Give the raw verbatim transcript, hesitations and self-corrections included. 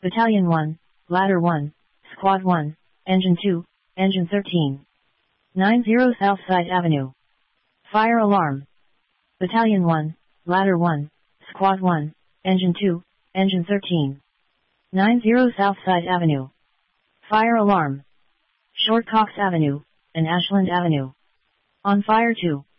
Battalion one, Ladder one, Squad one, Engine two, Engine thirteen. ninety Southside Avenue. Fire alarm. Battalion one, Ladder one, Squad one, Engine two, Engine thirteen. ninety Southside Avenue. Fire alarm. Short Cox Avenue, and Ashland Avenue. On fire two.